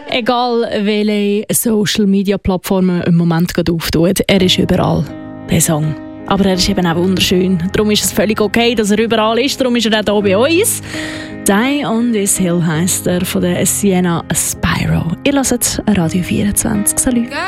Egal, welche Social-Media-Plattformen im Moment gerade auftut, er ist überall, der Song. Aber er ist eben auch wunderschön. Darum ist es völlig okay, dass er überall ist. Darum ist er auch hier bei uns. «Die on this Hill» heisst er von der Sienna Spyro. Ihr hört Radio 24. Salut.